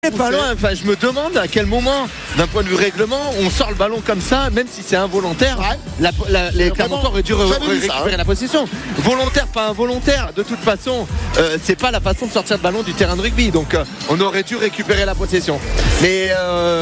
Pas loin. Enfin, je me demande à quel moment, d'un point de vue règlement, on sort le ballon comme ça, même si c'est involontaire. Les Clermontois auraient dû récupérer la possession. Volontaire, pas involontaire. De toute façon, c'est pas la façon de sortir le ballon du terrain de rugby. Donc, on aurait dû récupérer la possession. Mais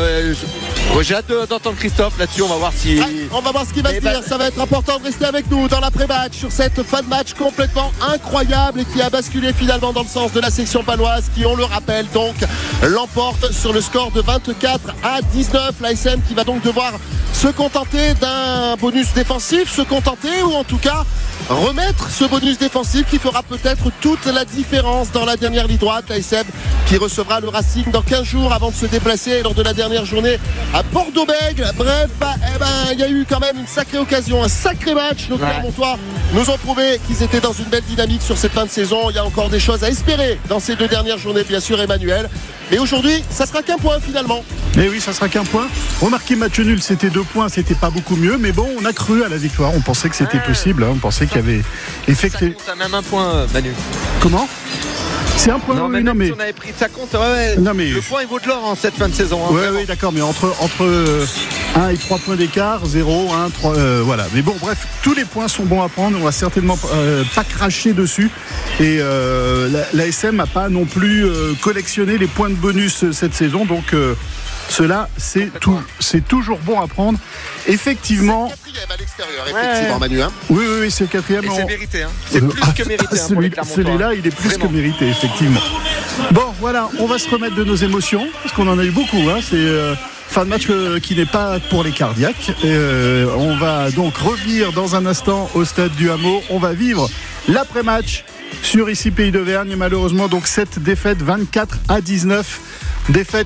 j'ai hâte d'entendre Christophe là-dessus. On va voir si. On va voir ce qu'il va se dire. Ça va être important de rester avec nous dans l'après-match sur cette fin de match complètement incroyable et qui a basculé finalement dans le sens de la section paloise, qui, on le rappelle, donc l'emporte sur le score de 24-19. L'ASM qui va donc devoir se contenter d'un bonus défensif, ou en tout cas remettre ce bonus défensif qui fera peut-être toute la différence dans la dernière ligne droite. L'ASM qui recevra le Racing dans 15 jours avant de se déplacer lors de la dernière journée à Bordeaux-Bègles. Bref, il y a eu quand même une sacrée occasion, un sacré match. Nos Clermontois nous ont prouvé qu'ils étaient dans une belle dynamique sur cette fin de saison. Il y a encore des choses à espérer dans ces 2 dernières journées, bien sûr, Emmanuel. Et aujourd'hui, ça sera qu'un point finalement. Mais oui, ça sera qu'un point. Remarquez, match nul, c'était 2 points, c'était pas beaucoup mieux. Mais bon, on a cru à la victoire. On pensait que c'était possible. On pensait qu'il y avait effectivement. Ça compte à même un point, Manu. Comment ? C'est un point. Non, mais même si on avait pris ça compte, non, mais le point il vaut de l'or en cette fin de saison. Oui, d'accord, mais entre 1 et 3 points d'écart, 0, 1, 3, voilà. Mais bon, bref, tous les points sont bons à prendre. On va certainement pas cracher dessus. Et l'ASM n'a pas non plus collectionné les points de bonus cette saison. Donc cela, c'est toujours bon à prendre. Effectivement. C'est le 4e à l'extérieur, effectivement, Manu. Oui, c'est le 4e. Et c'est mérité. C'est plus que mérité. Celui-là, il est plus que mérité, effectivement. Bon, voilà, on va se remettre de nos émotions, parce qu'on en a eu beaucoup. C'est fin de match qui n'est pas pour les cardiaques. On va donc revenir dans un instant au stade du Hameau. On va vivre l'après-match sur ici Pays d'Auvergne. Malheureusement, donc cette défaite 24-19. Défaite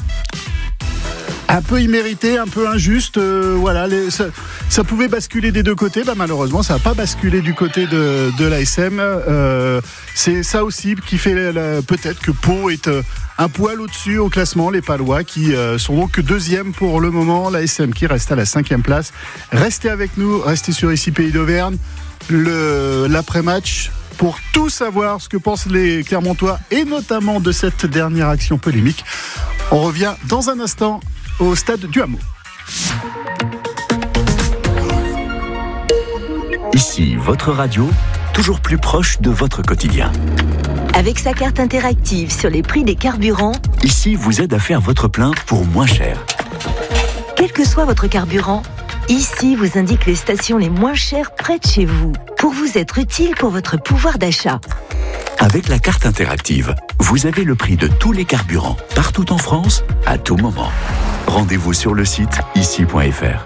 un peu imméritée, un peu injuste. Ça pouvait basculer des deux côtés. Malheureusement, ça n'a pas basculé du côté de l'ASM. C'est ça aussi qui fait peut-être que Pau est un poil au-dessus au classement. Les Palois qui sont donc 2e pour le moment. L'ASM qui reste à la 5e place. Restez avec nous, restez sur ici Pays d'Auvergne. L'après-match pour tout savoir ce que pensent les Clermontois et notamment de cette dernière action polémique. On revient dans un instant au stade du Hameau. Ici, votre radio, toujours plus proche de votre quotidien. Avec sa carte interactive sur les prix des carburants, Ici vous aide à faire votre plein pour moins cher. Quel que soit votre carburant, Ici vous indique les stations les moins chères près de chez vous, pour vous être utile pour votre pouvoir d'achat. Avec la carte interactive, vous avez le prix de tous les carburants, partout en France, à tout moment. Rendez-vous sur le site ici.fr.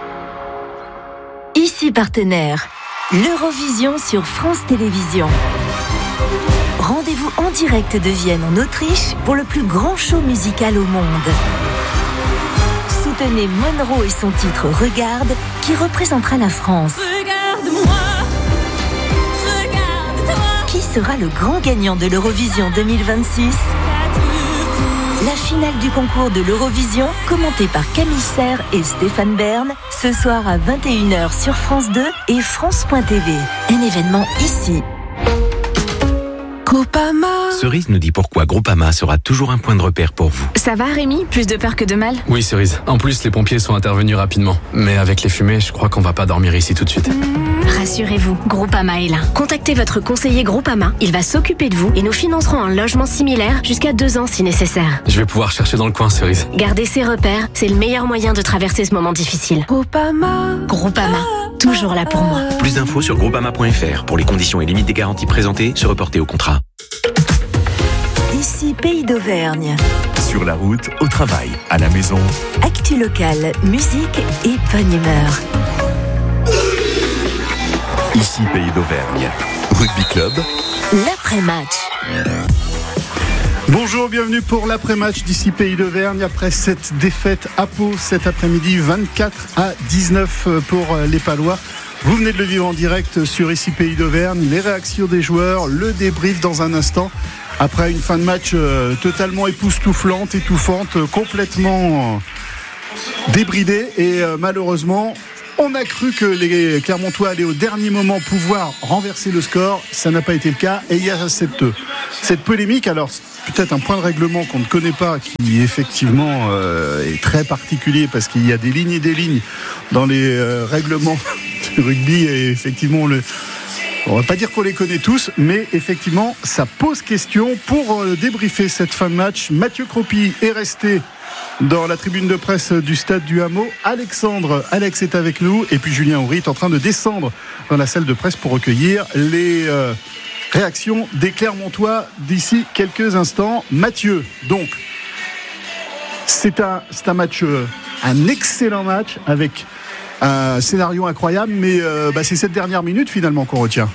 Ici partenaire, l'Eurovision sur France Télévisions. Rendez-vous en direct de Vienne en Autriche pour le plus grand show musical au monde. Soutenez Monroe et son titre Regarde qui représentera la France. Regarde-moi, regarde-toi. Qui sera le grand gagnant de l'Eurovision 2026 ? La finale du concours de l'Eurovision, commentée par Camille Serre et Stéphane Bern, ce soir à 21h sur France 2 et France.tv. Un événement ici. Groupama. Cerise nous dit pourquoi Groupama sera toujours un point de repère pour vous. Ça va Rémi ? Plus de peur que de mal ? Oui Cerise, en plus les pompiers sont intervenus rapidement. Mais avec les fumées, je crois qu'on va pas dormir ici tout de suite. Rassurez-vous, Groupama est là. Contactez votre conseiller Groupama, il va s'occuper de vous et nous financerons un logement similaire jusqu'à 2 ans si nécessaire. Je vais pouvoir chercher dans le coin Cerise. Gardez ses repères, c'est le meilleur moyen de traverser ce moment difficile. Groupama, toujours là pour moi. Plus d'infos sur groupama.fr. Pour les conditions et limites des garanties présentées, se reporter au contrat. Ici Pays d'Auvergne. Sur la route, au travail, à la maison. Actu locale, musique et bonne humeur. Ici Pays d'Auvergne. Rugby Club. L'après-match. Bonjour, bienvenue pour l'après-match d'ici Pays d'Auvergne. Après cette défaite à Pau cet après-midi, 24-19 pour les Palois. Vous venez de le vivre en direct sur ici Pays d'Auvergne. Les réactions des joueurs, le débrief dans un instant. Après une fin de match totalement époustouflante, étouffante, complètement débridée. Et malheureusement, On a cru que les Clermontois allaient au dernier moment pouvoir renverser le score. Ça n'a pas été le cas. Et il y a cette polémique. Alors, peut-être un point de règlement qu'on ne connaît pas, qui effectivement est très particulier parce qu'il y a des lignes et des lignes dans les règlements du rugby. Et effectivement, on va pas dire qu'on les connaît tous, mais effectivement, ça pose question. Pour débriefer cette fin de match, Mathieu Croppi est resté dans la tribune de presse du stade du Hameau. Alex est avec nous, et puis Julien Houry est en train de descendre dans la salle de presse pour recueillir les réactions des Clermontois d'ici quelques instants. Mathieu, donc, c'est un match, un excellent match avec un scénario incroyable, mais c'est cette dernière minute finalement qu'on retient.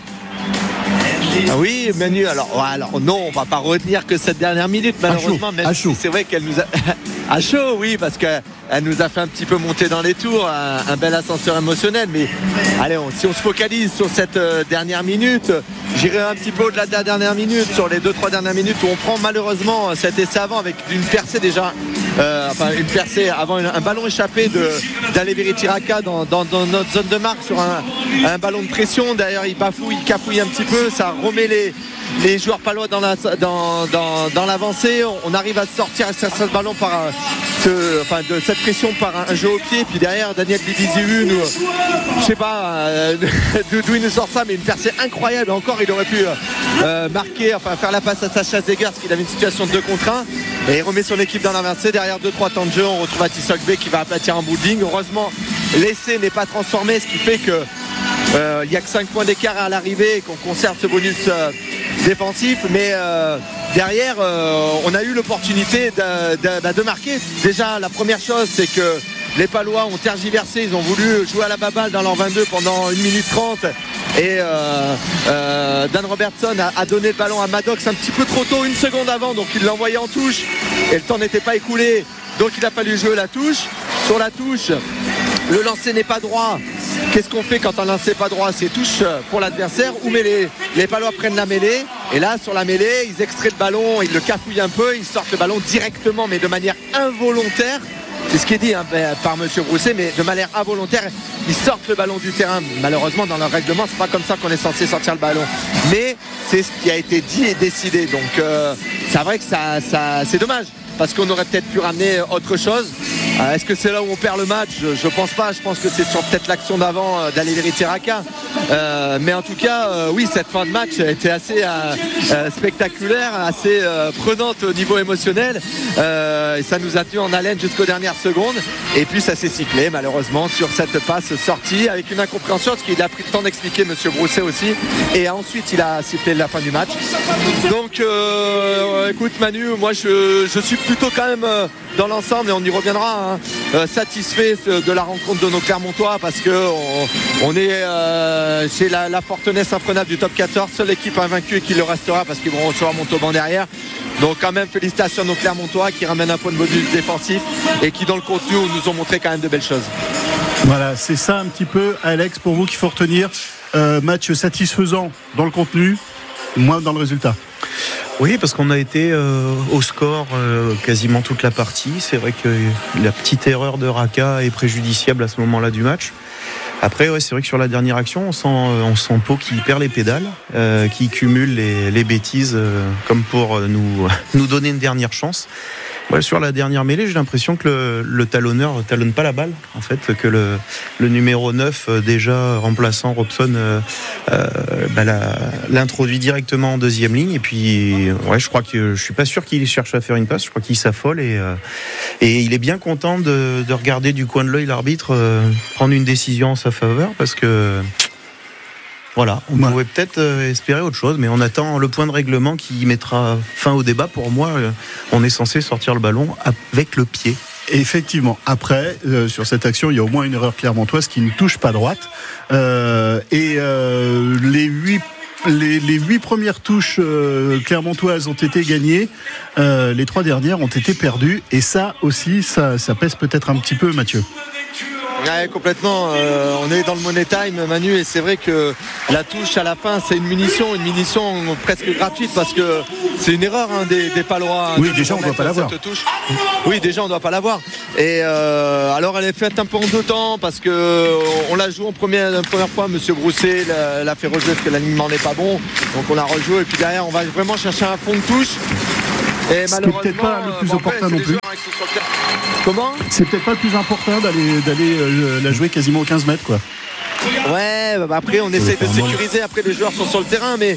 Ah oui, Manu, alors non, on va pas retenir que cette dernière minute, malheureusement, même si c'est vrai qu'elle nous a à chaud, oui, parce qu'elle nous a fait un petit peu monter dans les tours, un bel ascenseur émotionnel. Mais allez, si on se focalise sur cette dernière minute, j'irai un petit peu au-delà de la dernière minute, sur les 2-3 dernières minutes où on prend malheureusement cet essai avant avec une percée déjà, une percée avant un ballon échappé d'Aleveri Tiraka dans notre zone de marque sur un ballon de pression. D'ailleurs, il cafouille un petit peu, ça remet les joueurs palois dans l'avancée. On arrive à sortir ce ballon de cette pression par un jeu au pied. Puis derrière, Daniel Bibiziu, je sais pas d'où il nous sort ça, mais une percée incroyable. Encore, il aurait pu marquer, faire la passe à Sacha Zegers, parce qu'il avait une situation de 2 contre 1. Et il remet son équipe dans l'avancée. Derrière 2-3 temps de jeu, on retrouve Atisok B qui va aplatir un boulding. Heureusement, l'essai n'est pas transformé, ce qui fait que il n'y a que 5 points d'écart à l'arrivée et qu'on conserve ce bonus défensif. Mais derrière, on a eu l'opportunité de marquer. Déjà, la première chose, c'est que les Palois ont tergiversé. Ils ont voulu jouer à la baballe dans leur 22 pendant 1 minute 30. Et Dan Robertson a donné le ballon à Maddox un petit peu trop tôt, 1 seconde avant. Donc il l'a envoyé en touche. Et le temps n'était pas écoulé. Donc il a fallu jouer la touche. Sur la touche, le lancer n'est pas droit. Qu'est-ce qu'on fait quand un lancer n'est pas droit? C'est touche pour l'adversaire ou mêlée. Les Palois prennent la mêlée. Et là, sur la mêlée, ils extraient le ballon, ils le cafouillent un peu, ils sortent le ballon directement, mais de manière involontaire. C'est ce qui est dit par M. Brousset, mais de manière involontaire, ils sortent le ballon du terrain. Malheureusement, dans leur règlement, c'est pas comme ça qu'on est censé sortir le ballon. Mais c'est ce qui a été dit et décidé. Donc, c'est vrai que c'est dommage, parce qu'on aurait peut-être pu ramener autre chose. Est-ce que c'est là où on perd le match? Je pense pas. Je pense que c'est sur peut-être l'action d'avant d'Aleveri Tiraka. Mais en tout cas, oui, cette fin de match a été assez spectaculaire, assez prenante au niveau émotionnel. Et ça nous a tenu en haleine jusqu'aux dernières secondes. Et puis ça s'est sifflé malheureusement sur cette passe sortie avec une incompréhension, parce qu'il a pris le temps d'expliquer M. Brousset aussi. Et ensuite il a sifflé la fin du match. Donc écoute Manu, moi je suis plutôt quand même dans l'ensemble, et on y reviendra, satisfait de la rencontre de nos Clermontois, parce que on est chez la forteresse imprenable du top 14, seule équipe invaincue et qui le restera, parce qu'ils vont recevoir Montauban derrière. Donc quand même félicitations à nos Clermontois qui ramènent un point de bonus défensif et qui dans le contenu nous ont montré quand même de belles choses. Voilà, c'est ça un petit peu, Alex, pour vous qu'il faut retenir. Match satisfaisant dans le contenu, moins dans le résultat. Oui, parce qu'on a été au score quasiment toute la partie. C'est vrai que la petite erreur de Raka est préjudiciable à ce moment-là du match. Après, ouais, c'est vrai que sur la dernière action, on sent Pau qui perd les pédales, qui cumule les bêtises comme pour nous donner une dernière chance. Ouais, sur la dernière mêlée, j'ai l'impression que le talonneur ne talonne pas la balle, en fait, que le numéro 9, déjà remplaçant Robson, l'introduit directement en deuxième ligne. Et puis, ouais, je suis pas sûr qu'il cherche à faire une passe, je crois qu'il s'affole et il est bien content de regarder du coin de l'œil l'arbitre prendre une décision en sa faveur, parce que voilà, on pouvait peut-être espérer autre chose, mais on attend le point de règlement qui mettra fin au débat. Pour moi, on est censé sortir le ballon avec le pied. Effectivement. Après, sur cette action, il y a au moins une erreur clermontoise qui ne touche pas droite. Les 8 premières touches clermontoises ont été gagnées. Les 3 dernières ont été perdues. Et ça aussi, ça pèse peut-être un petit peu, Mathieu. Ouais, complètement. On est dans le money time, Manu, et c'est vrai que la touche à la fin, c'est une munition presque gratuite parce que c'est une erreur des Palois. Oui, déjà on ne doit pas l'avoir. Oui, déjà on ne doit pas l'avoir. Et alors elle est faite un peu en 2 temps parce que on l'a joué la première fois. Monsieur Brousset l'a fait rejouer parce que l'alignement n'est pas bon. Donc on l'a rejoué et puis derrière on va vraiment chercher un fond de touche. Et ce qui n'est peut-être pas le plus opportun non plus. Comment ? C'est peut-être pas le plus important d'aller la jouer quasiment aux 15 mètres, quoi. Ouais, après on essaie de sécuriser, après les joueurs sont sur le terrain, mais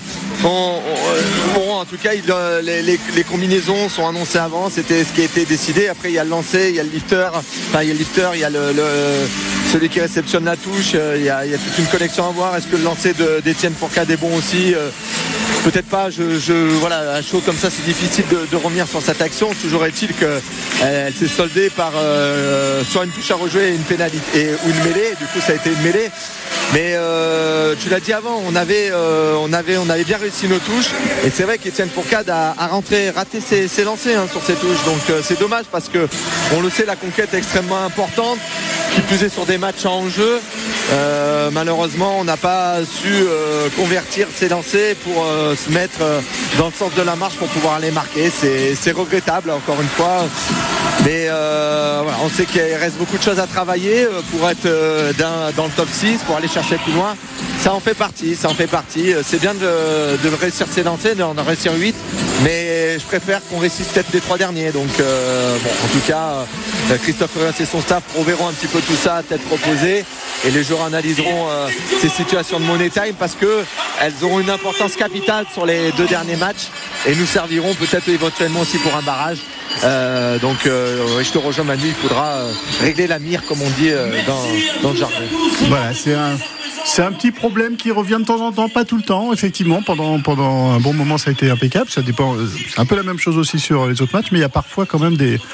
en tout cas les combinaisons sont annoncées avant, c'était ce qui a été décidé. Après il y a le lancer, il y a le lifter, il y a celui qui réceptionne la touche, il y a toute une connexion à voir. Est-ce que le lancer d'Étienne Fourcade est bon aussi ? Peut-être pas, voilà, à chaud comme ça c'est difficile de revenir sur cette action. Toujours est-il qu'elle s'est soldée par soit une touche à rejouer, une pénalité ou une mêlée. Du coup ça a été une mêlée. Mais tu l'as dit avant, on avait bien réussi nos touches. Et c'est vrai qu'Étienne Fourcade a raté ses lancers sur ses touches. Donc c'est dommage parce que on le sait, la conquête est extrêmement importante. Qui plus est sur des matchs en jeu. Malheureusement on n'a pas su convertir ses lancers pour se mettre dans le sens de la marche pour pouvoir les marquer. C'est regrettable encore une fois, mais voilà, on sait qu'il reste beaucoup de choses à travailler pour être dans le top 6, pour aller chercher plus loin. Ça en fait partie. C'est bien de réussir ses lancers, d'en réussir 8, mais je préfère qu'on réussisse peut-être les 3 derniers. Donc en tout cas Christophe Furios et son staff reverront un petit peu tout ça à tête reposée, et les joueurs analyseront ces situations de money time parce qu'elles auront une importance capitale sur les 2 derniers matchs et nous serviront peut-être éventuellement aussi pour un barrage. Donc je te rejoins Manu, il faudra régler la mire comme on dit dans le jargon. Voilà, c'est un petit problème qui revient de temps en temps, pas tout le temps, effectivement. Pendant un bon moment, ça a été impeccable. Ça dépend. C'est un peu la même chose aussi sur les autres matchs, mais il y a parfois quand même des.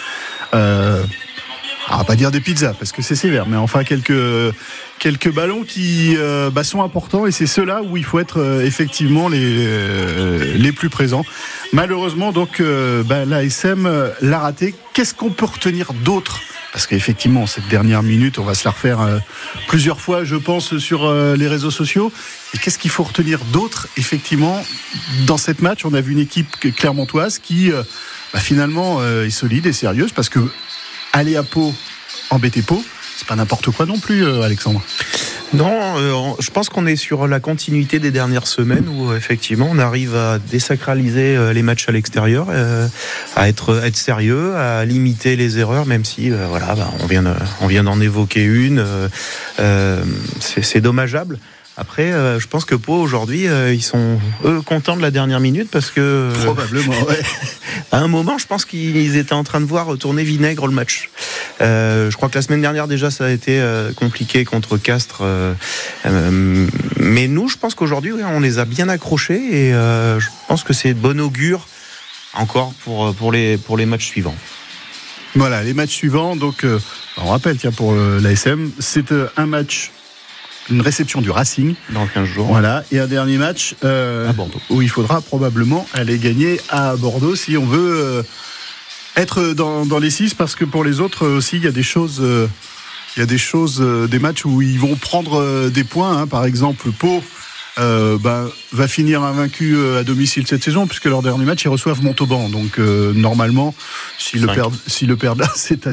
On va pas dire des pizzas parce que c'est sévère, mais enfin quelques ballons qui sont importants, et c'est ceux-là où il faut être effectivement les plus présents. Malheureusement, donc l'ASM l'a raté. Qu'est-ce qu'on peut retenir d'autre ? Parce qu'effectivement, cette dernière minute, on va se la refaire plusieurs fois, je pense, sur les réseaux sociaux. Et qu'est-ce qu'il faut retenir d'autre, effectivement, dans cette match ? On a vu une équipe clermontoise qui, finalement, est solide et sérieuse, parce que aller à Pau, embêter Pau, c'est pas n'importe quoi non plus, Alexandre. Non, je pense qu'on est sur la continuité des dernières semaines où effectivement on arrive à désacraliser les matchs à l'extérieur, à être sérieux, à limiter les erreurs, même si on vient d'en évoquer une. C'est dommageable. Après, je pense que Pau aujourd'hui, ils sont contents de la dernière minute parce que probablement. Ouais. À un moment, je pense qu'ils étaient en train de voir tourner vinaigre le match. Je crois que la semaine dernière déjà, ça a été compliqué contre Castres. Mais nous, je pense qu'aujourd'hui, on les a bien accrochés et je pense que c'est de bon augure encore pour les matchs suivants. Voilà, les matchs suivants. Donc, on rappelle, pour l'ASM, c'est un match. Une réception du Racing dans 15 jours. Voilà, et un dernier match à Bordeaux, où il faudra probablement aller gagner à Bordeaux si on veut être dans les 6, parce que pour les autres aussi, il y a des choses, des matchs où ils vont prendre des points. Par exemple, Pau va finir invaincu à domicile cette saison, puisque leur dernier match, ils reçoivent Montauban. Donc normalement, s'ils le perdent là, c'est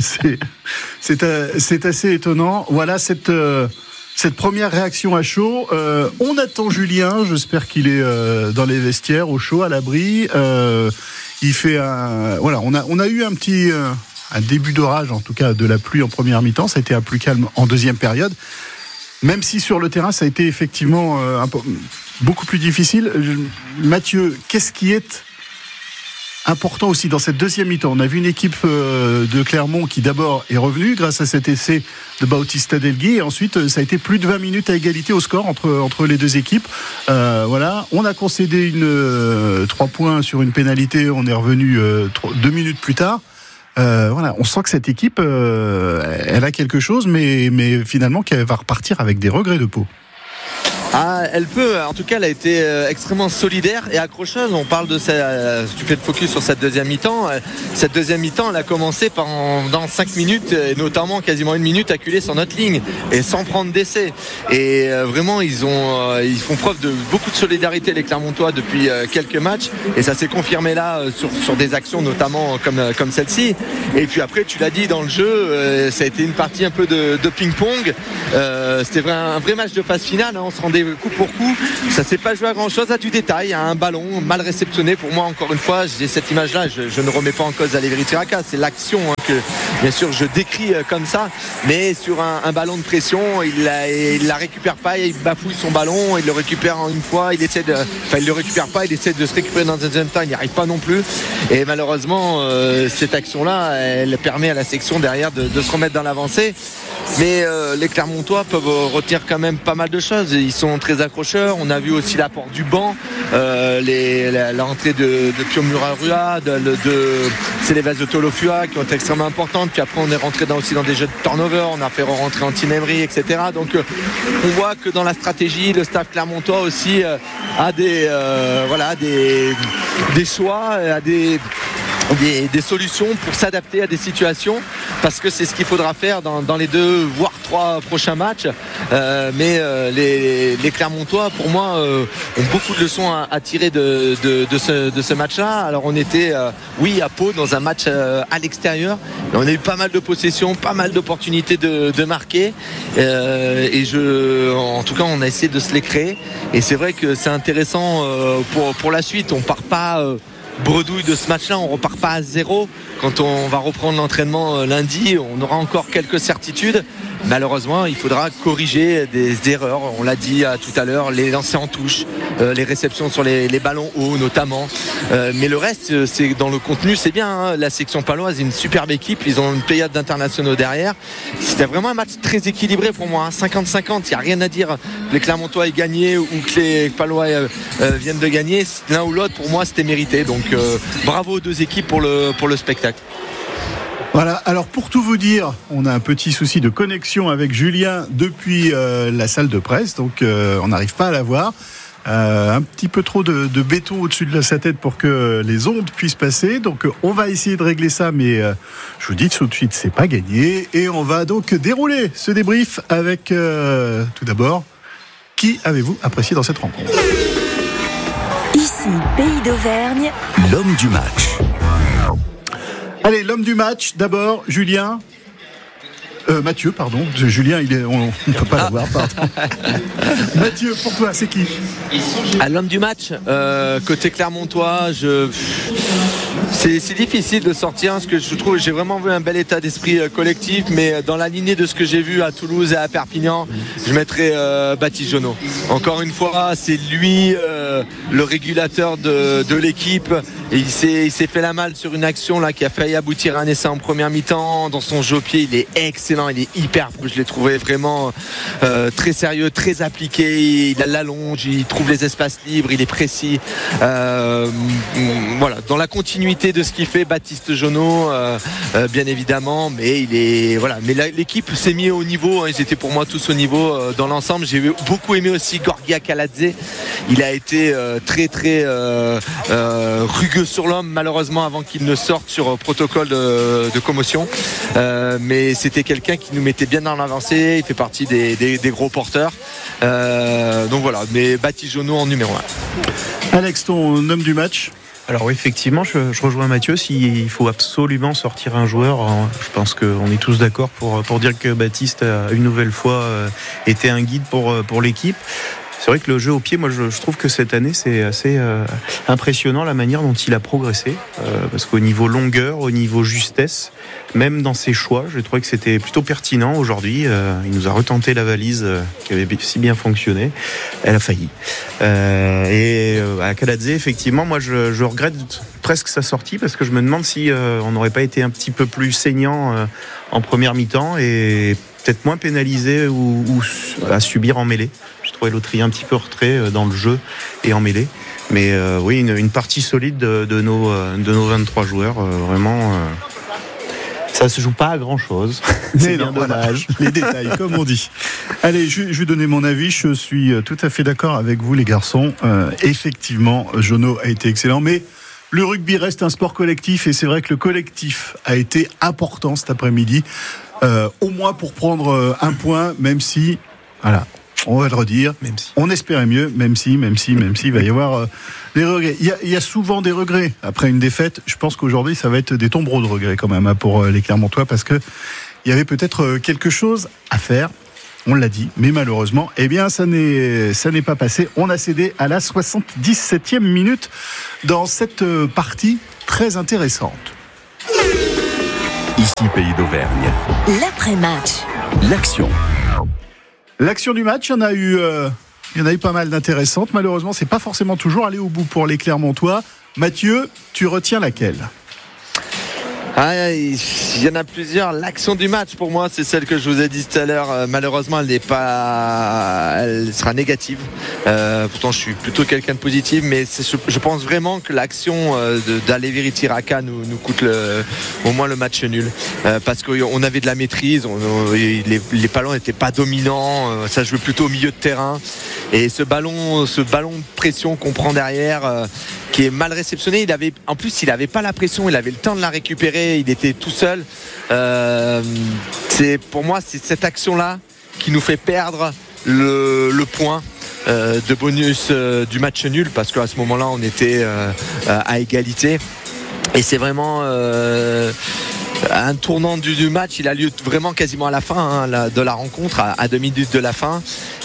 assez étonnant. Voilà cette première réaction à chaud. On attend Julien, j'espère qu'il est dans les vestiaires, au chaud, à l'abri. Il fait on a eu un début d'orage, en tout cas de la pluie en première mi-temps. Ça a été un plus calme en deuxième période. Même si sur le terrain, ça a été effectivement beaucoup plus difficile. Mathieu, qu'est-ce qui est important aussi dans cette deuxième mi-temps? On a vu une équipe de Clermont qui d'abord est revenue grâce à cet essai de Bautista Delgui, et ensuite ça a été plus de 20 minutes à égalité au score entre les deux équipes. On a concédé 3 points sur une pénalité, on est revenu 2 minutes plus tard. On sent que cette équipe elle a quelque chose, mais finalement qu'elle va repartir avec des regrets de Pau. Elle peut, en tout cas elle a été extrêmement solidaire et accrocheuse. On parle de tu fais le focus sur cette deuxième mi-temps. Cette deuxième mi-temps elle a commencé dans 5 minutes et notamment quasiment 1 minute acculée sur notre ligne et sans prendre d'essai. Et vraiment ils font preuve de beaucoup de solidarité les Clermontois depuis quelques matchs et ça s'est confirmé là sur des actions notamment comme celle-ci. Et puis après tu l'as dit dans le jeu, ça a été une partie un peu de ping-pong. C'était un vrai match de phase finale, on se rendait coup pour coup, ça s'est pas joué à grand chose, à du détail, un ballon mal réceptionné. Pour moi encore une fois j'ai cette image là, je ne remets pas en cause Aléviri Raka, c'est l'action que bien sûr je décris comme ça, mais sur un ballon de pression il la récupère pas, il bafouille son ballon, il le récupère en une fois, il le récupère pas, il essaie de se récupérer dans un deuxième temps, il n'y arrive pas non plus et malheureusement cette action là elle permet à la section derrière de se remettre dans l'avancée. Mais les Clermontois peuvent retenir quand même pas mal de choses. Ils sont très accrocheurs. On a vu aussi l'apport du banc, l'entrée de Pio Murarua, de Célébas de Tolofua qui ont été extrêmement importantes. Puis après on est rentré aussi dans des jeux de turnover. On a fait rentrer Antin Emery, etc. Donc on voit que dans la stratégie, le staff clermontois aussi a des choix, a des solutions pour s'adapter à des situations parce que c'est ce qu'il faudra faire dans les 2 voire 3 prochains matchs mais les Clermontois pour moi ont beaucoup de leçons à tirer de ce match là. Alors on était à Pau dans un match à l'extérieur, on a eu pas mal de possessions, pas mal d'opportunités de marquer en tout cas on a essayé de se les créer et c'est vrai que c'est intéressant pour la suite. On part pas bredouille de ce match-là, on repart pas à 0. Quand on va reprendre l'entraînement lundi, on aura encore quelques certitudes. Malheureusement, il faudra corriger des erreurs. On l'a dit tout à l'heure, les lancers en touche, les réceptions sur les ballons hauts notamment. Mais le reste, c'est dans le contenu, c'est bien. Hein. La section paloise est une superbe équipe. Ils ont une pléiade d'internationaux derrière. C'était vraiment un match très équilibré pour moi. 50-50, il n'y a rien à dire. Les Clermontois aient gagné ou que les Palois viennent de gagner. L'un ou l'autre, pour moi, c'était mérité. Donc bravo aux 2 équipes pour le spectacle. Voilà, alors pour tout vous dire, on a un petit souci de connexion avec Julien depuis la salle de presse, donc on n'arrive pas à la voir. Un petit peu trop de béton au-dessus de sa tête pour que les ondes puissent passer, donc on va essayer de régler ça, mais je vous dis tout de suite, c'est pas gagné, et on va donc dérouler ce débrief avec tout d'abord, qui avez-vous apprécié dans cette rencontre ? Ici, Pays d'Auvergne, l'homme du match. Allez, l'homme du match, d'abord, Julien. Mathieu, pardon. Julien, on ne peut pas l'avoir, pardon. Mathieu, pour toi, c'est qui ? L'homme du match, côté Clermontois, c'est difficile de sortir, parce que je trouve j'ai vraiment vu un bel état d'esprit collectif, mais dans la lignée de ce que j'ai vu à Toulouse et à Perpignan, je mettrais Baptiste Jonot. Encore une fois, c'est lui le régulateur de l'équipe. Et il s'est fait la malle sur une action là qui a failli aboutir à un essai en première mi-temps. Dans son jeu au pied, il est excellent, il est hyper. Je l'ai trouvé vraiment très sérieux, très appliqué. Il a l'allonge, il trouve les espaces libres, il est précis. Voilà, dans la continuité de ce qu'il fait, Baptiste Jonot, bien évidemment. Mais mais l'équipe s'est mise au niveau. Ils étaient pour moi tous au niveau dans l'ensemble. J'ai beaucoup aimé aussi Gorgia Kaladze. Il a été très très rugueux sur l'homme, malheureusement, avant qu'il ne sorte sur protocole de commotion, mais c'était quelqu'un qui nous mettait bien dans l'avancée. Il fait partie des gros porteurs, donc voilà, mais Baptiste Jonot en numéro 1. Alex, ton homme du match? Alors oui, effectivement, je rejoins Mathieu. S'il faut absolument sortir un joueur, je pense qu'on est tous d'accord pour dire que Baptiste a une nouvelle fois été un guide pour l'équipe. C'est vrai que le jeu au pied, moi je trouve que cette année c'est assez impressionnant la manière dont il a progressé, parce qu'au niveau longueur, au niveau justesse, même dans ses choix, je trouvais que c'était plutôt pertinent aujourd'hui. Il nous a retenté la valise qui avait si bien fonctionné, elle a failli. Et à Kaladze, effectivement, moi je regrette presque sa sortie, parce que je me demande si on n'aurait pas été un petit peu plus saignant en première mi-temps et peut-être moins pénalisé ou à subir en mêlée. Je trouvais Lautry un petit peu retrait dans le jeu et en mêlée. Mais une partie solide de nos 23 joueurs. Vraiment, Ça se joue pas à grand chose. C'est bien dommage. Les détails, comme on dit. Allez, je vais donner mon avis. Je suis tout à fait d'accord avec vous, les garçons. Effectivement, Jono a été excellent, mais le rugby reste un sport collectif et c'est vrai que le collectif a été important cet après-midi, au moins pour prendre un point, même si, voilà, on va le redire, même si on espérait mieux, même si il va y avoir des regrets. Il y a souvent des regrets après une défaite. Je pense qu'aujourd'hui, ça va être des tombereaux de regrets quand même pour les Clermontois, parce que il y avait peut-être quelque chose à faire. On l'a dit, mais malheureusement, ça n'est pas passé. On a cédé à la 77e minute dans cette partie très intéressante. Ici Pays d'Auvergne. L'après-match. L'action du match, il y en a eu pas mal d'intéressantes. Malheureusement, c'est pas forcément toujours allé au bout pour les Clermontois. Mathieu, tu retiens laquelle ? Il y en a plusieurs. L'action du match, pour moi, c'est celle que je vous ai dit tout à l'heure. Malheureusement, elle sera négative. Pourtant, je suis plutôt quelqu'un de positif, mais je pense vraiment que l'action d'Aleviriti Raka nous coûte au moins le match nul. Parce qu'on avait de la maîtrise, les ballons n'étaient pas dominants, ça jouait plutôt au milieu de terrain. Et ce ballon de pression qu'on prend derrière, qui est mal réceptionné, en plus, il n'avait pas la pression, il avait le temps de la récupérer. Il était tout seul. Pour moi, c'est cette action-là qui nous fait perdre le point de bonus du match nul, parce qu'à ce moment-là, on était à égalité. Et c'est vraiment un tournant du match. Il a lieu vraiment quasiment à la fin de la rencontre, à 2 minutes de la fin.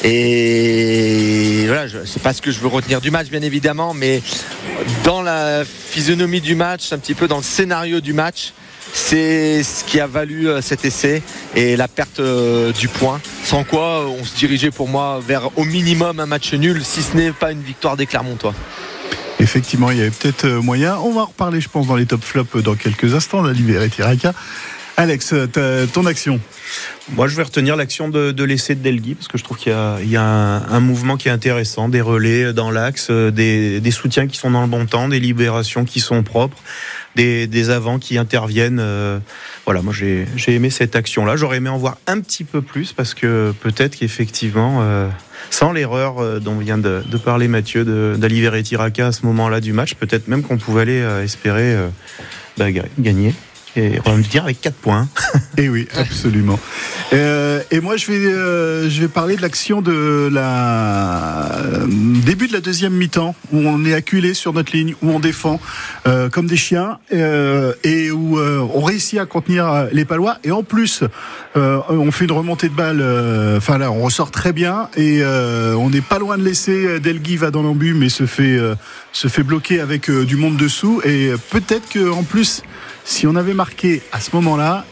Et voilà, c'est pas ce que je veux retenir du match, bien évidemment, mais dans la physionomie du match, un petit peu dans le scénario du match, c'est ce qui a valu cet essai et la perte du point, sans quoi on se dirigeait pour moi vers au minimum un match nul, si ce n'est pas une victoire des Clermontois. Effectivement, il y avait peut-être moyen. On va en reparler, je pense, dans les top flops dans quelques instants d'Aleviriti Raka. Alex, ton action? Moi, je vais retenir l'action de l'essai de Delgui, parce que je trouve qu'il y a un mouvement qui est intéressant, des relais dans l'axe, des soutiens qui sont dans le bon temps, des libérations qui sont propres, des avants qui interviennent. Voilà, moi j'ai aimé cette action-là. J'aurais aimé en voir un petit peu plus, parce que peut-être qu'effectivement, sans l'erreur dont vient de parler Mathieu d'Aleviriti Raka à ce moment-là du match, peut-être même qu'on pouvait aller espérer gagner. Et on va me dire avec 4 points. Et oui, absolument. Et moi, je vais parler de l'action de début de la deuxième mi-temps, où on est acculé sur notre ligne, où on défend comme des chiens, et où on réussit à contenir les Palois. Et en plus, on fait une remontée de balle. Enfin là, on ressort très bien, et on n'est pas loin de laisser. Delgui va dans l'embut, mais se fait bloquer avec du monde dessous. Et peut-être que en plus, si on avait marqué à ce moment-là,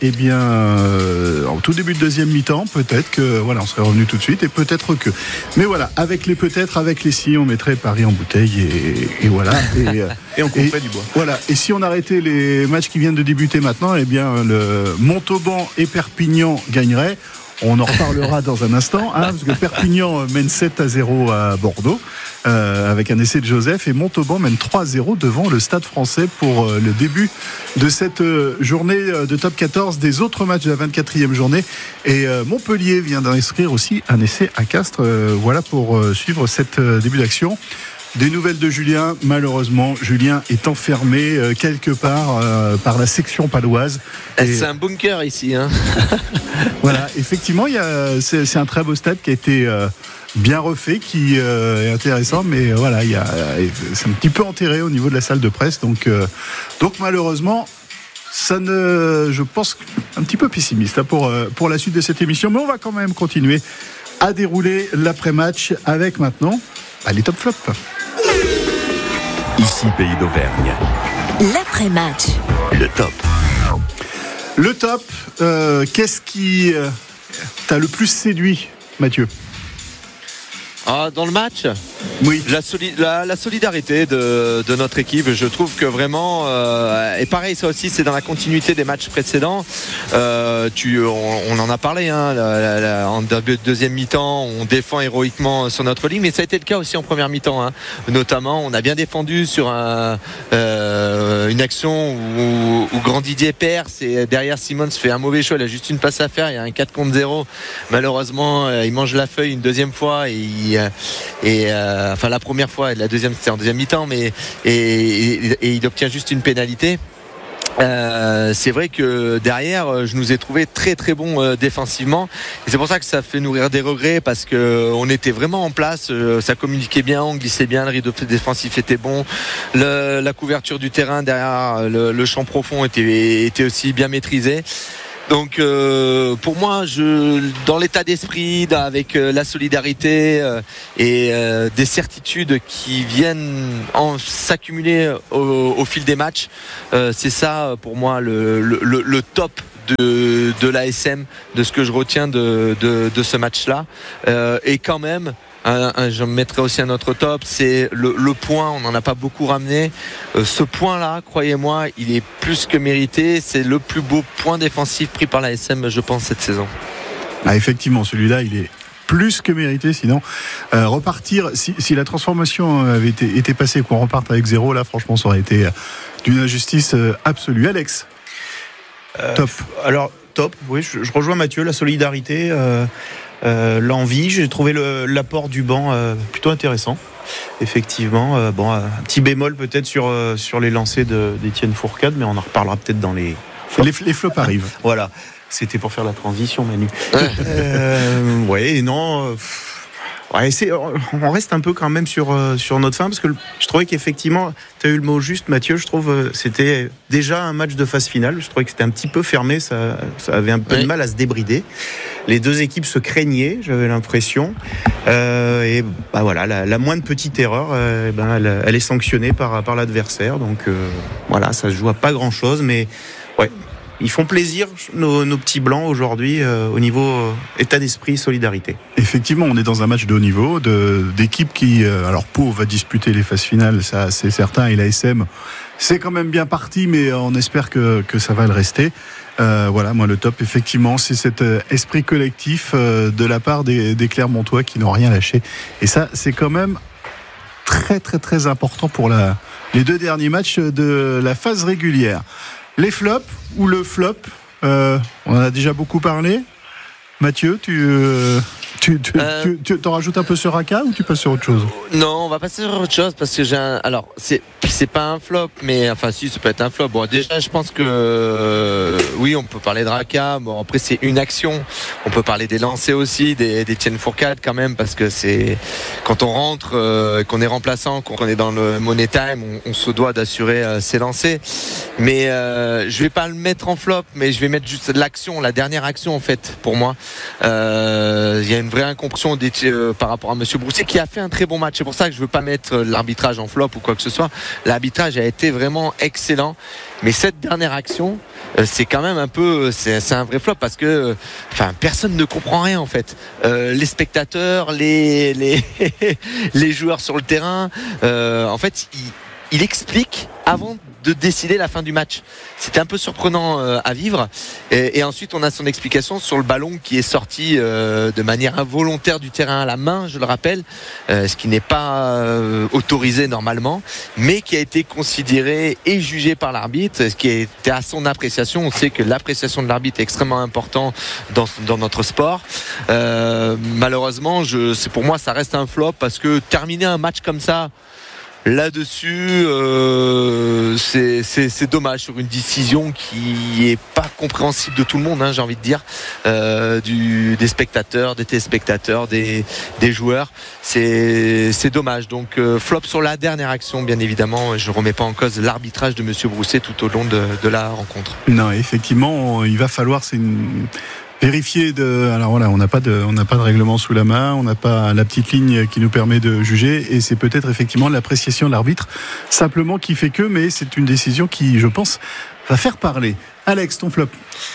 en tout début de deuxième mi-temps, peut-être que on serait revenu tout de suite, et peut-être que. Mais voilà, avec les peut-être, avec les si, on mettrait Paris en bouteille, et voilà. Et on couperait du bois. Voilà. Et si on arrêtait les matchs qui viennent de débuter maintenant, le Montauban et Perpignan gagneraient. On en reparlera dans un instant, parce que Perpignan mène 7-0 à Bordeaux, avec un essai de Joseph, et Montauban mène 3-0 devant le Stade Français pour le début de cette journée de top 14, des autres matchs de la 24e journée. Et Montpellier vient d'inscrire aussi un essai à Castres, voilà pour suivre cette début d'action. Des nouvelles de Julien. Malheureusement, Julien est enfermé quelque part par la section paloise. C'est un bunker ici. Voilà, effectivement, c'est un très beau stade qui a été bien refait, qui est intéressant, mais voilà, c'est un petit peu enterré au niveau de la salle de presse. Donc malheureusement, je pense un petit peu pessimiste pour la suite de cette émission. Mais on va quand même continuer à dérouler l'après-match avec maintenant les top flops. Ici Pays d'Auvergne. L'après-match. Le top. Le top, qu'est-ce qui t'a le plus séduit, Mathieu ? Dans le match, Oui. La solidarité de notre équipe, je trouve que vraiment, et pareil, ça aussi c'est dans la continuité des matchs précédents. On en a parlé, en deuxième mi-temps, on défend héroïquement sur notre ligne, mais ça a été le cas aussi en première mi-temps. Notamment, on a bien défendu sur une action où Grand Didier perd, c'est derrière Simons fait un mauvais choix, il a juste une passe à faire, il y a un 4 contre 0. Malheureusement, il mange la feuille une deuxième fois enfin la première fois et la deuxième c'était en deuxième mi-temps, mais il obtient juste une pénalité. C'est vrai que derrière je nous ai trouvé très très bon défensivement et c'est pour ça que ça fait nourrir des regrets parce qu'on était vraiment en place, ça communiquait bien, on glissait bien, le rideau défensif était bon, la couverture du terrain derrière le champ profond était aussi bien maîtrisé. Donc pour moi, dans l'état d'esprit, avec la solidarité et des certitudes qui viennent s'accumuler au fil des matchs, c'est ça pour moi le top de l'ASM, de ce que je retiens de ce match-là. Et quand même, je mettrai aussi un autre top, c'est le point, on n'en a pas beaucoup ramené. Ce point-là, croyez-moi, il est plus que mérité. C'est le plus beau point défensif pris par l'ASM, je pense, cette saison. Effectivement, celui-là, il est plus que mérité. Sinon, repartir, si la transformation avait été passée, qu'on reparte avec 0, là, franchement, ça aurait été d'une injustice absolue. Alex, top. Alors, top, oui, je rejoins Mathieu, la solidarité. L'envie, j'ai trouvé l'apport du banc plutôt intéressant. Effectivement, un petit bémol peut-être sur les lancers d'Étienne Fourcade, mais on en reparlera peut-être dans les flops arrivent. Voilà, c'était pour faire la transition, Manu. On reste un peu quand même sur notre fin parce que je trouvais qu'effectivement, tu as eu le mot juste, Mathieu. Je trouve c'était déjà un match de phase finale. Je trouvais que c'était un petit peu fermé, ça avait un peu de mal à se débrider. Les deux équipes se craignaient, j'avais l'impression. La moindre petite erreur, elle est sanctionnée par l'adversaire. Donc ça se joue à pas grand-chose, mais ouais. Ils font plaisir, nos petits blancs, aujourd'hui, au niveau état d'esprit, solidarité. Effectivement, on est dans un match de haut niveau, d'équipe qui, Pau va disputer les phases finales, ça c'est certain, et l'ASM, c'est quand même bien parti, mais on espère que ça va le rester. Moi le top, effectivement, c'est cet esprit collectif de la part des Clermontois qui n'ont rien lâché. Et ça, c'est quand même très très très important pour les deux derniers matchs de la phase régulière. Les flops ou le flop, on en a déjà beaucoup parlé. Mathieu, tu t'en rajoutes un peu sur Raka ou tu passes sur autre chose ? Non, on va passer sur autre chose parce que c'est pas un flop, mais enfin si, ça peut être un flop. Bon, déjà, je pense que oui, on peut parler de Raka. Bon, après c'est une action. On peut parler des lancers aussi, d'Étienne Fourcade quand même, parce que c'est quand on rentre, qu'on est remplaçant, qu'on est dans le money time, on se doit d'assurer ses lancers. Mais je vais pas le mettre en flop, mais je vais mettre juste l'action, la dernière action en fait pour moi. Il y a une vraie incompréhension par rapport à Monsieur Brousset qui a fait un très bon match. C'est pour ça que je veux pas mettre l'arbitrage en flop ou quoi que ce soit. L'arbitrage a été vraiment excellent, mais cette dernière action, c'est quand même c'est un vrai flop parce que personne ne comprend rien en fait. Les spectateurs, les joueurs sur le terrain, en fait il explique avant de décider la fin du match. C'était un peu surprenant à vivre. Et ensuite, on a son explication sur le ballon qui est sorti de manière involontaire du terrain à la main, je le rappelle, ce qui n'est pas autorisé normalement, mais qui a été considéré et jugé par l'arbitre, ce qui était à son appréciation. On sait que l'appréciation de l'arbitre est extrêmement importante dans notre sport. Malheureusement, pour moi, ça reste un flop parce que terminer un match comme ça, là-dessus, c'est dommage sur une décision qui est pas compréhensible de tout le monde, j'ai envie de dire, des spectateurs, des téléspectateurs, des joueurs. C'est dommage. Donc flop sur la dernière action, bien évidemment. Je ne remets pas en cause l'arbitrage de Monsieur Brousset tout au long de la rencontre. Non, effectivement, il va falloir vérifier on n'a pas de règlement sous la main, on n'a pas la petite ligne qui nous permet de juger, et c'est peut-être effectivement l'appréciation de l'arbitre simplement qui fait mais c'est une décision qui, je pense, va faire parler. Alex, ton flop.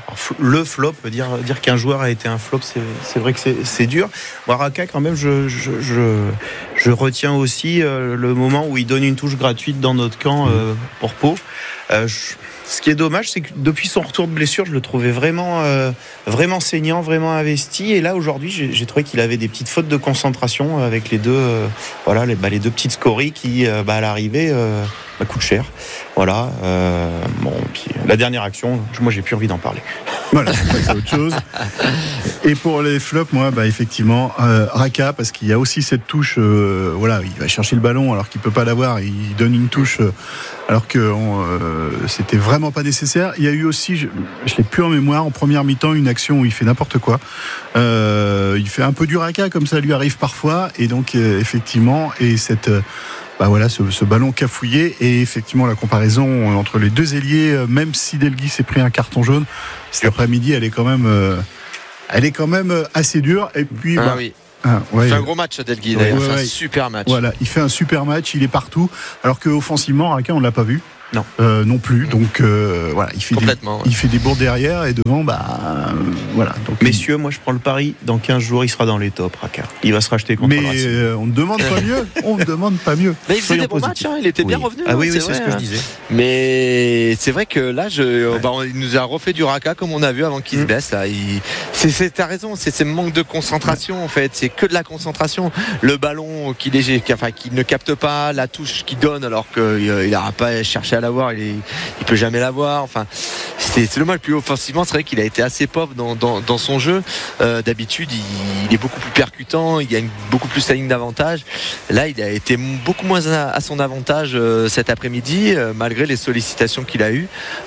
le flop, dire qu'un joueur a été un flop, c'est vrai que c'est dur. Raka, quand même, je retiens aussi le moment où il donne une touche gratuite dans notre camp pour Pau. Ce qui est dommage, c'est que depuis son retour de blessure, je le trouvais vraiment saignant, vraiment investi. Et là, aujourd'hui, j'ai trouvé qu'il avait des petites fautes de concentration avec les deux petites scories qui, à l'arrivée, coûtent cher. Voilà. Puis la dernière action, moi, j'ai plus envie d'en parler. Voilà, c'est autre chose. Et pour les flops, moi, effectivement, Raka, parce qu'il y a aussi cette touche, il va chercher le ballon alors qu'il peut pas l'avoir, il donne une touche alors que c'était vraiment pas nécessaire. Il y a eu aussi, je l'ai plus en mémoire, en première mi-temps, une action où il fait n'importe quoi. Il fait un peu du Raka, comme ça lui arrive parfois, et donc effectivement, et cette ce ballon cafouillé, et effectivement la comparaison entre les deux ailiers, même si Delguy s'est pris un carton jaune cet après-midi, elle est quand même assez dure. Et puis oui. C'est un gros match Delguy d'ailleurs, il fait un super match. Voilà, il fait un super match, il est partout, alors qu'offensivement Raka on l'a pas vu. Non plus. Donc il fait des bourdes derrière et devant, Donc, messieurs, moi je prends le pari, dans 15 jours il sera dans les tops, Raka. Il va se racheter contre le Racing. Mais on ne demande pas mieux. On ne demande pas mieux. Mais il faisait des bons matchs, il était bien revenu. Ah oui, c'est ce que je disais. Mais c'est vrai que là, il nous a refait du Raka comme on a vu avant qu'il se blesse. Là. T'as raison, c'est ce manque de concentration en fait. C'est que de la concentration. Le ballon qu'il ne capte pas, la touche qu'il donne alors qu'il n'aura pas cherché à l'avoir, il peut jamais l'avoir. Enfin, c'est le mal. Plus offensivement, c'est vrai qu'il a été assez pauvre dans son jeu. D'habitude, il est beaucoup plus percutant, il gagne beaucoup plus sa ligne d'avantage. Là, il a été beaucoup moins à son avantage cet après-midi, malgré les sollicitations qu'il a eues.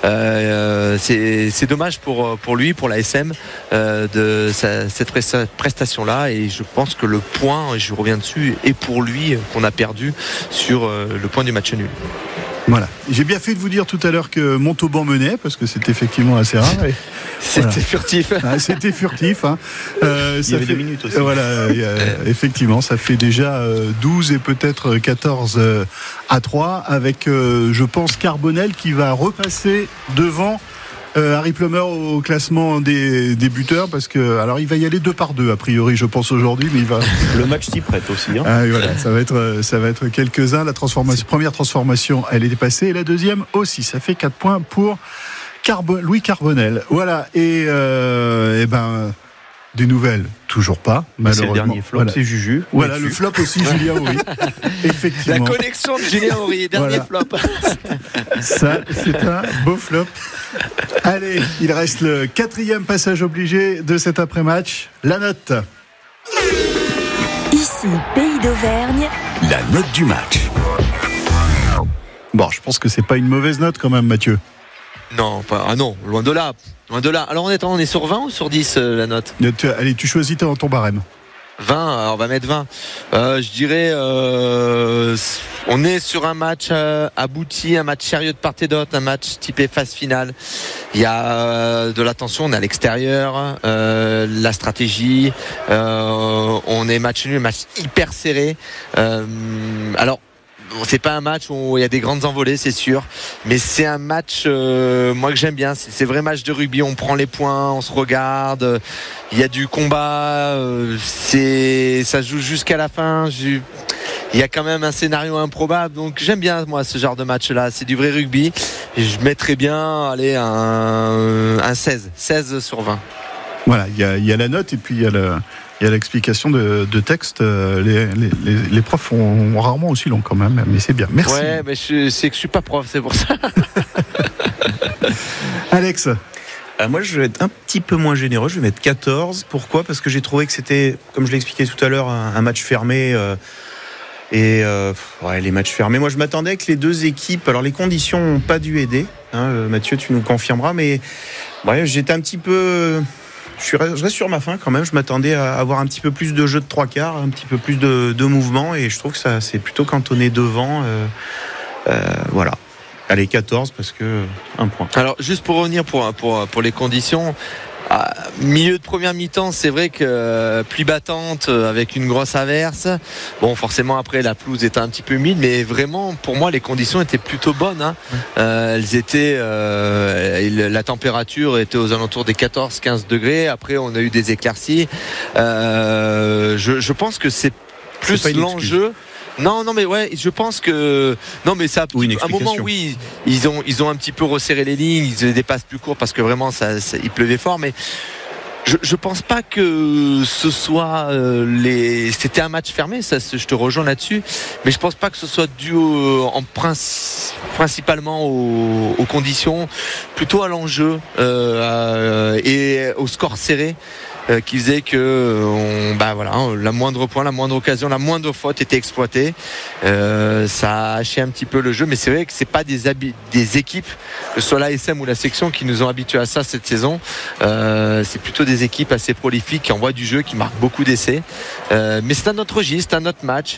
C'est dommage pour lui, pour la SM, de cette prestation-là. Et je pense que le point, et je reviens dessus, est pour lui qu'on a perdu sur le point du match nul. Voilà. J'ai bien fait de vous dire tout à l'heure que Montauban menait, parce que c'est effectivement assez rare. C'était furtif. C'était furtif. Il y avait 2 minutes aussi. Effectivement, ça fait déjà 12 et peut-être 14 à 3, avec, je pense, Carbonel qui va repasser devant Harry Plummer au classement des buteurs, parce que alors il va y aller 2 par 2 a priori, je pense aujourd'hui, mais il va. Le match s'y prête aussi. Ça va être quelques-uns. La première transformation, elle est dépassée, et la deuxième aussi. Ça fait 4 points pour Louis Carbonel. Voilà. Et des nouvelles, toujours pas. C'est le dernier flop, c'est Juju. Voilà, le flop aussi, Julien Horry. Effectivement. La connexion de Julien Horry, dernier flop. Ça, c'est un beau flop. Allez, il reste le 4e passage obligé de cet après-match. La note. Ici, Pays d'Auvergne. La note du match. Bon, je pense que c'est pas une mauvaise note quand même, Mathieu. Non, loin de là. Alors on est sur 20 ou sur 10 la note ? Allez, tu choisis ton barème. 20, alors on va mettre 20. Je dirais, on est sur un match abouti, un match sérieux de part et d'autre, un match typé phase finale. Il y a de la tension, on est à l'extérieur, la stratégie, on est match nul, match hyper serré. Alors, c'est pas un match où il y a des grandes envolées, c'est sûr, mais c'est un match moi que j'aime bien. C'est vrai match de rugby, on prend les points, on se regarde, il y a du combat, ça se joue jusqu'à la fin. Il y a quand même un scénario improbable, donc j'aime bien moi ce genre de match là, c'est du vrai rugby. Je mettrais bien un 16 sur 20. Voilà, il y a la note, et puis il y a l'explication de texte. Les profs ont rarement aussi long quand même, mais c'est bien. Merci. Ouais, mais c'est que je suis pas prof, c'est pour ça. Alex. Moi, je vais être un petit peu moins généreux. Je vais mettre 14. Pourquoi ? Parce que j'ai trouvé que c'était, comme je l'ai expliqué tout à l'heure, un match fermé. Les matchs fermés. Moi, je m'attendais que les deux équipes. Alors, les conditions n'ont pas dû aider. Mathieu, tu nous confirmeras, mais j'étais un petit peu. Je reste sur ma faim quand même. Je m'attendais à avoir un petit peu plus de jeu de 3/4, un petit peu plus de mouvement, et je trouve que ça c'est plutôt cantonné devant. Voilà. Allez, 14 parce que un point. Alors juste pour revenir pour les conditions. Milieu de première mi-temps, c'est vrai que pluie battante avec une grosse averse. Bon, forcément après la pelouse était un petit peu humide, mais vraiment pour moi les conditions étaient plutôt bonnes. Hein. Elles étaient, la température était aux alentours des 14-15 degrés. Après, on a eu des éclaircies. Je pense que c'est plus l'enjeu. Non, mais ouais, je pense que non, mais ça, à un moment, oui, ils ont un petit peu resserré les lignes, ils les dépassent plus court parce que vraiment, il pleuvait fort, mais je pense pas que ce soit c'était un match fermé, ça, je te rejoins là-dessus, mais je pense pas que ce soit dû principalement aux conditions, plutôt à l'enjeu et au score serré. Qui faisait que la moindre point, la moindre occasion, la moindre faute était exploitée. Ça a haché un petit peu le jeu, mais c'est vrai que c'est pas des équipes, que ce soit la SM ou la section, qui nous ont habitués à ça cette saison. C'est plutôt des équipes assez prolifiques qui envoient du jeu, qui marquent beaucoup d'essais. Mais c'est un autre registre, c'est un autre match.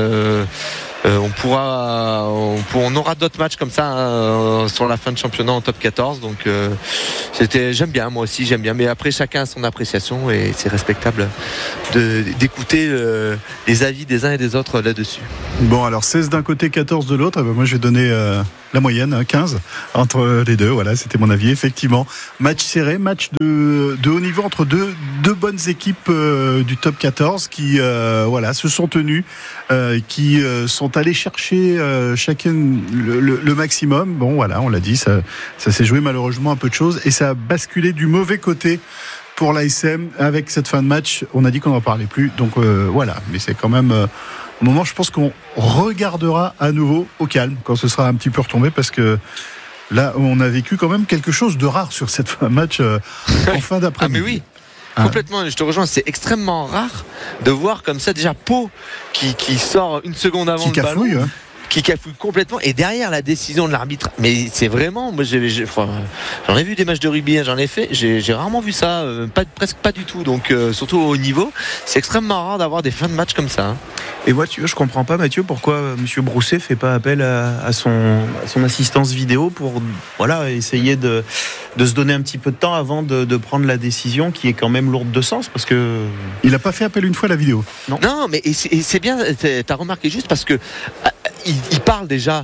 On aura d'autres matchs comme ça sur la fin de championnat en top 14, donc j'aime bien, moi aussi j'aime bien, mais après chacun a son appréciation et c'est respectable d'écouter les avis des uns et des autres là-dessus. Bon, alors 16 d'un côté, 14 de l'autre, moi je vais donner la moyenne, 15 entre les deux, voilà, c'était mon avis, effectivement. Match serré, match de haut niveau entre deux bonnes équipes du top 14 qui se sont tenues, qui sont allés chercher chacun le maximum. Bon, voilà, on l'a dit, ça s'est joué malheureusement un peu de choses et ça a basculé du mauvais côté pour l'ASM avec cette fin de match. On a dit qu'on n'en parlait plus, donc voilà, mais c'est quand même au moment, je pense qu'on regardera à nouveau au calme quand ce sera un petit peu retombé, parce que là, on a vécu quand même quelque chose de rare sur cette fin de match en fin d'après-midi. Ah mais oui, complètement, je te rejoins, c'est extrêmement rare de voir comme ça déjà Pau qui sort une seconde avant le ballon. Hein. Qui cafouille complètement, et derrière la décision de l'arbitre, mais c'est vraiment, moi j'en ai vu des matchs de rugby, j'en ai fait, j'ai rarement vu ça, presque pas du tout, donc surtout au haut niveau, c'est extrêmement rare d'avoir des fins de match comme ça. Hein. Et moi, je comprends pas, Mathieu, pourquoi M. Brousset fait pas appel à son assistance vidéo pour essayer de se donner un petit peu de temps avant de prendre la décision qui est quand même lourde de sens, parce que il a pas fait appel une fois à la vidéo. Non, mais c'est bien, t'as remarqué juste parce que il parle déjà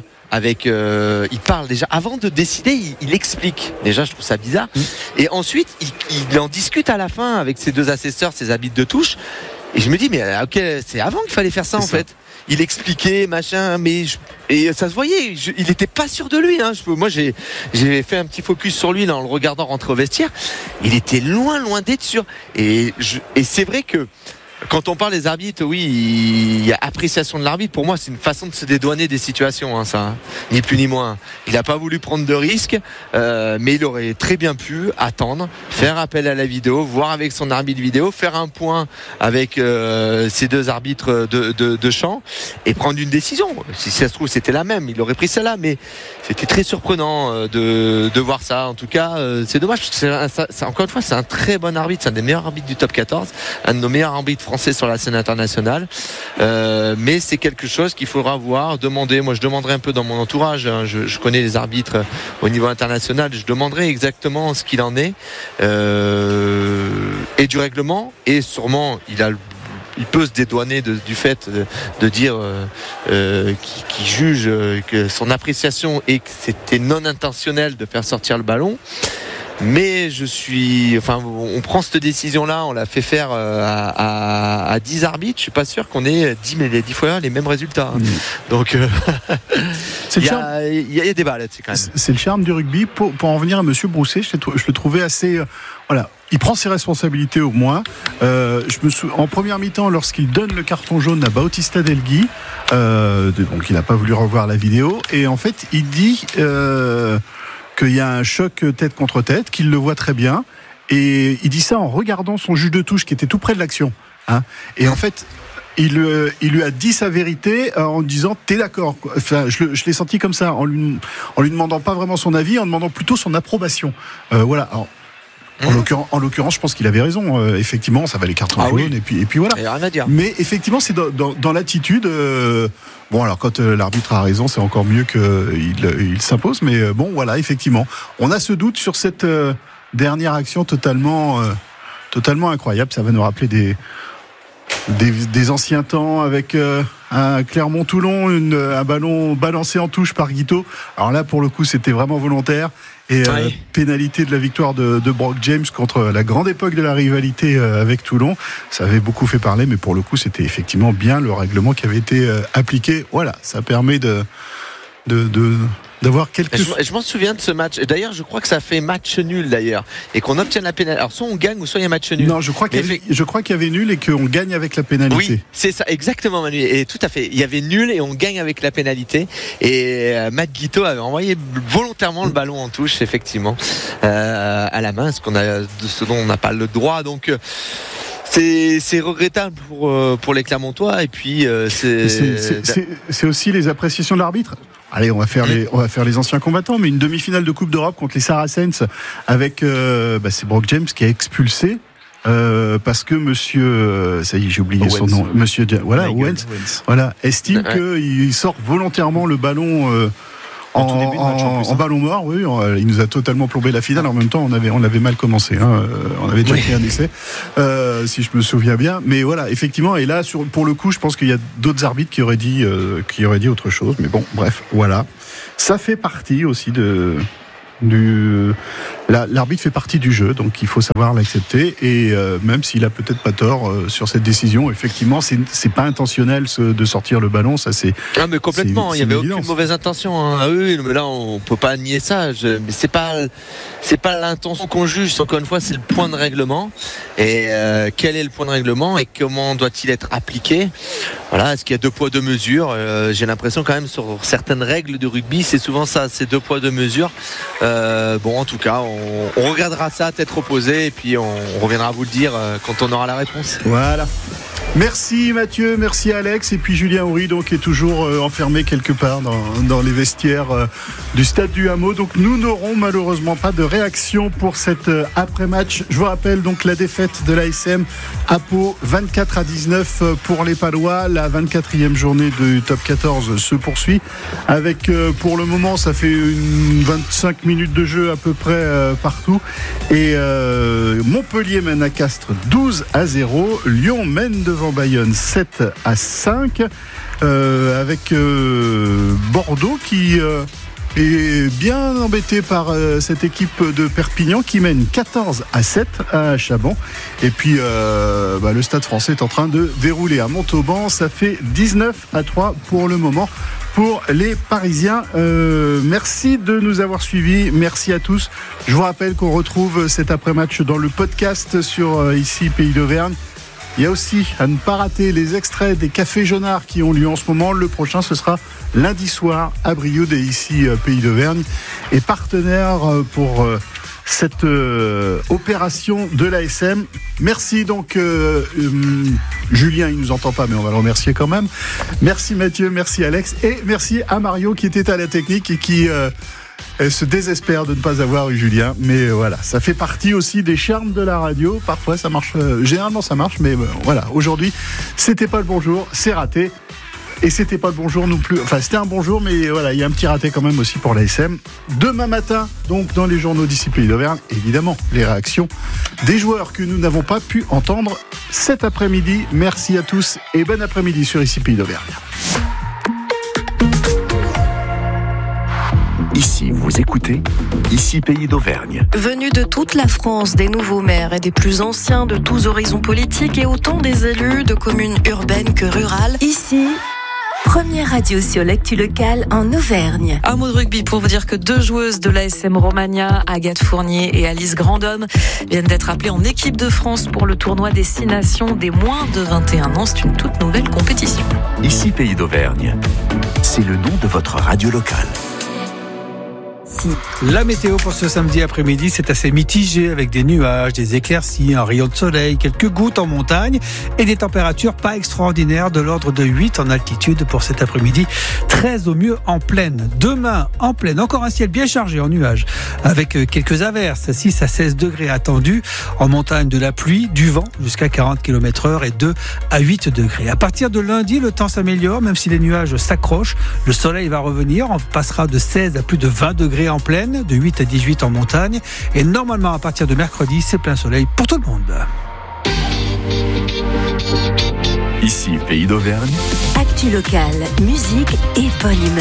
avant de décider, il explique. Déjà, je trouve ça bizarre. Et ensuite, il en discute à la fin avec ses deux assesseurs, ses arbitres de touche. Et je me dis, mais ok, c'est avant qu'il fallait faire ça en fait. Il expliquait, machin, et ça se voyait, il n'était pas sûr de lui. Hein. Moi, j'ai fait un petit focus sur lui là, en le regardant rentrer au vestiaire. Il était loin d'être sûr. Et c'est vrai que quand on parle des arbitres, oui, il y a appréciation de l'arbitre. Pour moi, c'est une façon de se dédouaner des situations, hein, ça, hein. Ni plus ni moins. Il n'a pas voulu prendre de risques, mais il aurait très bien pu attendre, faire appel à la vidéo, voir avec son arbitre vidéo, faire un point avec ses deux arbitres de champ et prendre une décision. Si ça se trouve, c'était la même, il aurait pris celle-là, mais c'était très surprenant de voir ça. En tout cas, c'est dommage parce que encore une fois, c'est un très bon arbitre, c'est un des meilleurs arbitres du top 14, un de nos meilleurs arbitres français sur la scène internationale, mais c'est quelque chose qu'il faudra voir, demander. Moi je demanderai un peu dans mon entourage, hein. Je connais les arbitres au niveau international, je demanderai exactement ce qu'il en est et du règlement, et sûrement il peut se dédouaner du fait de dire qu'il juge que son appréciation est que c'était non intentionnel de faire sortir le ballon. Mais on prend cette décision-là, on l'a fait faire à 10 arbitres. Je suis pas sûr qu'on ait 10 fois les mêmes résultats. Donc, il y a des balles là-dessus quand même. C'est le charme du rugby. Pour en venir à Monsieur Brousset, je le trouvais assez. Il prend ses responsabilités au moins. En première mi-temps, lorsqu'il donne le carton jaune à Bautista Delgui, donc il n'a pas voulu revoir la vidéo, et en fait, il dit qu'il y a un choc tête contre tête, qu'il le voit très bien, et il dit ça en regardant son juge de touche qui était tout près de l'action. Hein. Et en fait, il lui a dit sa vérité en disant t'es d'accord. Enfin, je l'ai senti comme ça, en lui demandant pas vraiment son avis, en demandant plutôt son approbation. Voilà. Alors, en l'occurrence, je pense qu'il avait raison. Effectivement, ça va les cartons jaunes, oui. et puis voilà. Il y a rien à dire. Mais effectivement, c'est dans l'attitude. Bon, alors quand l'arbitre a raison, c'est encore mieux qu'il s'impose. Mais bon, voilà, effectivement, on a ce doute sur cette dernière action totalement incroyable. Ça va nous rappeler des anciens temps avec un Clermont-Toulon, un ballon balancé en touche par Guito. Alors là, pour le coup, c'était vraiment volontaire. Et pénalité de la victoire de Brock James contre la grande époque de la rivalité avec Toulon. Ça avait beaucoup fait parler, mais pour le coup, c'était effectivement bien le règlement qui avait été appliqué. Voilà, ça permet d'avoir quelques... Je m'en souviens de ce match. D'ailleurs, je crois que ça fait match nul d'ailleurs. Et qu'on obtienne la pénalité. Alors, soit on gagne ou soit il y a match nul. Non, je crois qu'il y avait nul et qu'on gagne avec la pénalité. Oui, c'est ça, exactement, Manu. Et tout à fait. Il y avait nul et on gagne avec la pénalité. Et Matt Guito avait envoyé volontairement le ballon en touche, effectivement, à la main, ce dont on n'a pas le droit. Donc, c'est regrettable pour les Clermontois. Et puis, c'est aussi les appréciations de l'arbitre. Allez, on va faire les anciens combattants, mais une demi-finale de Coupe d'Europe contre les Saracens avec c'est Brock James qui a expulsé parce que monsieur ça y est, j'ai oublié son nom, monsieur Owens estime qu'il sort volontairement le ballon en ballon mort. Oui, il nous a totalement plombé la finale. En même temps, on avait mal commencé. On avait déjà fait un essai, si je me souviens bien. Mais voilà, effectivement. Et là, pour le coup, je pense qu'il y a d'autres arbitres qui auraient dit autre chose. Mais bon, bref, voilà. Ça fait partie aussi l'arbitre fait partie du jeu, donc il faut savoir l'accepter. Et même s'il a peut-être pas tort sur cette décision, effectivement, c'est pas intentionnel de sortir le ballon. Ça, c'est. Ah, mais complètement. Il y avait aucune mauvaise intention. Ah oui, mais là, on peut pas nier ça. Mais c'est pas l'intention qu'on juge. Encore une fois, c'est le point de règlement. Et quel est le point de règlement et comment doit-il être appliqué? Voilà. Est-ce qu'il y a 2 poids 2 mesures? J'ai l'impression quand même sur certaines règles de rugby, c'est souvent ça, c'est 2 poids 2 mesures. En tout cas, on regardera ça à tête reposée et puis on reviendra vous le dire quand on aura la réponse. Voilà. Merci Mathieu, merci Alex, et puis Julien Houry donc est toujours enfermé quelque part dans les vestiaires du stade du Hameau. Donc nous n'aurons malheureusement pas de réaction pour cet après-match. Je vous rappelle donc la défaite de l'ASM à Pau, 24-19 pour les Palois. La 24e journée du top 14 se poursuit avec pour le moment ça fait 25 minutes de jeu à peu près partout. Et Montpellier mène à Castres 12-0. Lyon mène devant Bayonne 7-5 avec Bordeaux qui est bien embêté par cette équipe de Perpignan qui mène 14-7 à Chabon. Et puis le Stade Français est en train de dérouler à Montauban. Ça fait 19-3 pour le moment pour les Parisiens. Merci de nous avoir suivis. Merci à tous. Je vous rappelle qu'on retrouve cet après-match dans le podcast sur ici Pays d'Auvergne. Il y a aussi à ne pas rater les extraits des cafés jaunards qui ont lieu en ce moment. Le prochain, ce sera lundi soir à Brioude et ici Pays d'Auvergne. Et partenaire pour cette opération de l'ASM. Merci donc Julien, il nous entend pas mais on va le remercier quand même. Merci Mathieu, merci Alex et merci à Mario qui était à la technique et qui se désespère de ne pas avoir eu Julien, mais voilà, ça fait partie aussi des charmes de la radio. Parfois ça marche, généralement ça marche, mais voilà, aujourd'hui c'était pas le bonjour, c'est raté. Et c'était pas le bonjour non plus. Enfin, c'était un bonjour, mais voilà, il y a un petit raté quand même aussi pour l'ASM. Demain matin, donc dans les journaux d'ici Pays d'Auvergne, évidemment, les réactions des joueurs que nous n'avons pas pu entendre cet après-midi. Merci à tous et bon après-midi sur ici Pays d'Auvergne. Ici, vous écoutez Ici Pays d'Auvergne. Venus de toute la France, des nouveaux maires et des plus anciens de tous horizons politiques et autant des élus de communes urbaines que rurales. Ici, première radio sur l'actu locale en Auvergne. Un mot de rugby pour vous dire que 2 joueuses de l'ASM Romagna, Agathe Fournier et Alice Grandhomme, viennent d'être appelées en équipe de France pour le tournoi des 6 nations des moins de 21 ans. C'est une toute nouvelle compétition. Ici Pays d'Auvergne, c'est le nom de votre radio locale. La météo pour ce samedi après-midi, c'est assez mitigé avec des nuages, des éclaircies, un rayon de soleil, quelques gouttes en montagne et des températures pas extraordinaires de l'ordre de 8 en altitude pour cet après-midi, 13 au mieux en plaine. Demain, en plaine, encore un ciel bien chargé en nuages avec quelques averses, 6 à 16 degrés attendus. En montagne, de la pluie, du vent jusqu'à 40 km/h et 2 à 8 degrés. À partir de lundi, le temps s'améliore, même si les nuages s'accrochent. Le soleil va revenir, on passera de 16 à plus de 20 degrés en plaine, de 8 à 18 en montagne. Et normalement, à partir de mercredi, c'est plein soleil pour tout le monde. Ici, Pays d'Auvergne. Actu locale, musique et bonne humeur.